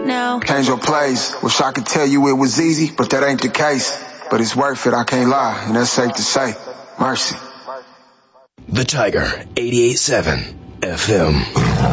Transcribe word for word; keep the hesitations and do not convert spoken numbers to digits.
right now. Change your place. Wish I could tell you it was easy, but that ain't the case. But it's worth it, I can't lie, and that's safe to say. Mercy. The Tiger, eighty-eight point seven F M.